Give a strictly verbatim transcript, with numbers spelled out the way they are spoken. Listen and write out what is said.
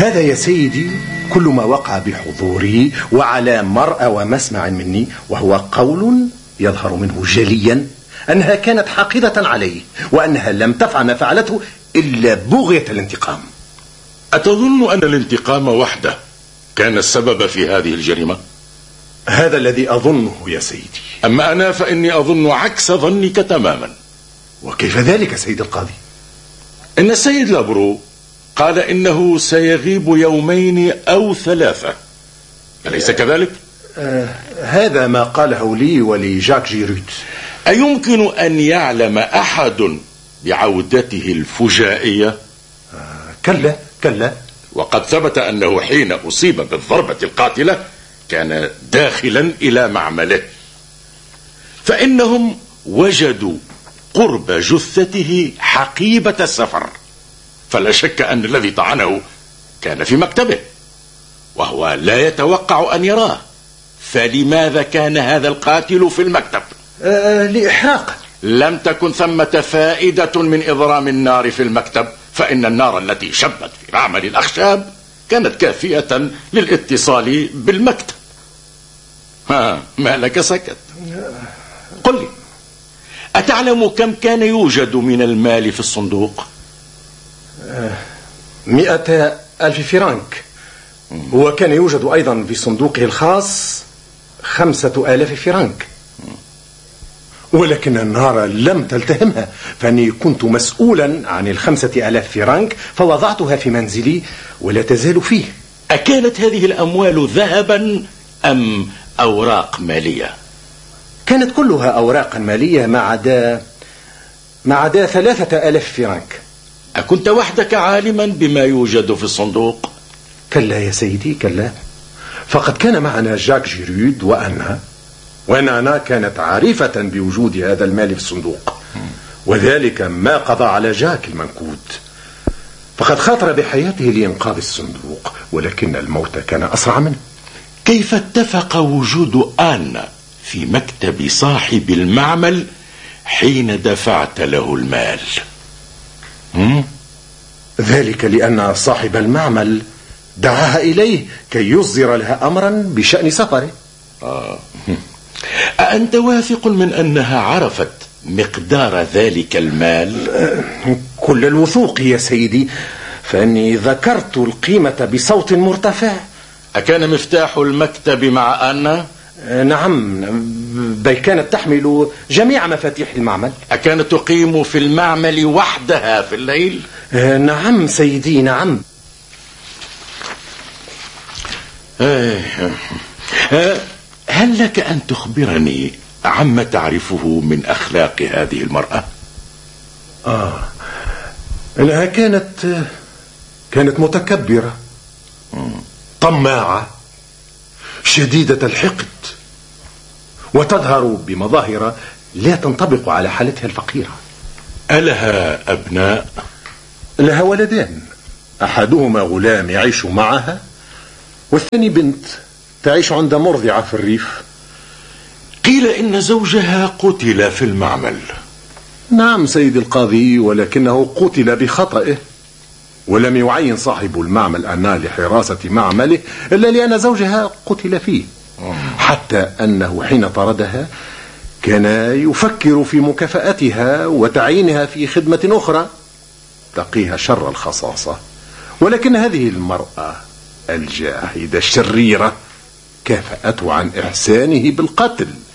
هذا يا سيدي كل ما وقع بحضوري وعلى مرأى ومسمع مني، وهو قول يظهر منه جليا أنها كانت حاقدة عليه، وأنها لم تفعل ما فعلته إلا بغية الانتقام. أتظن أن الانتقام وحده كان السبب في هذه الجريمة؟ هذا الذي أظنه يا سيدي. أما أنا فإني أظن عكس ظنك تماما. وكيف ذلك سيد القاضي؟ إن السيد لابرو قال إنه سيغيب يومين أو ثلاثة، أليس كذلك؟ آه هذا ما قاله لي ولجاك جيروت. أيمكن أن يعلم أحد بعودته الفجائية؟ آه كلا كلا. وقد ثبت أنه حين أصيب بالضربة القاتلة كان داخلا إلى معمله، فإنهم وجدوا قرب جثته حقيبة السفر، فلا شك أن الذي طعنه كان في مكتبه وهو لا يتوقع أن يراه. فلماذا كان هذا القاتل في المكتب؟ أه لإحراقه. لم تكن ثمة فائدة من إضرام النار في المكتب، فإن النار التي شبت في معمل الأخشاب كانت كافية للاتصال بالمكتب. ها ما لك سكت؟ قل لي، أتعلم كم كان يوجد من المال في الصندوق؟ مئة ألف فرنك. وكان يوجد أيضا في صندوقه الخاص خمسة آلاف فرنك، ولكن النار لم تلتهمها، فأني كنت مسؤولا عن الخمسة آلاف فرنك فوضعتها في منزلي ولا تزال فيه. أكانت هذه الأموال ذهبا أم أوراق مالية؟ كانت كلها أوراقا مالية ما عدا ما عدا ثلاثة آلاف فرنك. أكنت وحدك عالما بما يوجد في الصندوق؟ كلا يا سيدي كلا، فقد كان معنا جاك جيرود وأنا وأن أنا كانت عارفة بوجود هذا المال في الصندوق، وذلك ما قضى على جاك المنكود، فقد خاطر بحياته لإنقاذ الصندوق، ولكن الموت كان أسرع منه. كيف اتفق وجود آن في مكتب صاحب المعمل حين دفعت له المال؟ هم؟ ذلك لأن صاحب المعمل دعاها إليه كي يصدر لها أمرا بشأن سفره. آه. أأنت واثق من أنها عرفت مقدار ذلك المال؟ كل الوثوق يا سيدي، فأني ذكرت القيمة بصوت مرتفع. أكان مفتاح المكتب مع آنا؟ نعم، بل كانت تحمل جميع مفاتيح المعمل. أكانت تقيم في المعمل وحدها في الليل؟ نعم سيدي نعم. هل لك أن تخبرني عما تعرفه من أخلاق هذه المرأة؟ آه إنها كانت كانت متكبرة، طماعة، شديدة الحقد، وتظهر بمظاهر لا تنطبق على حالتها الفقيرة. ألها أبناء؟ لها ولدان، أحدهما غلام يعيش معها، والثاني بنت تعيش عند مرضعة في الريف. قيل إن زوجها قتل في المعمل. نعم سيد القاضي، ولكنه قتل بخطئه، ولم يعين صاحب المعمل أنا لحراسة معمله إلا لأن زوجها قتل فيه، حتى أنه حين طردها كان يفكر في مكافأتها وتعيينها في خدمة أخرى تقيها شر الخصاصة، ولكن هذه المرأة الجاحدة الشريرة كافأته عن إحسانه بالقتل.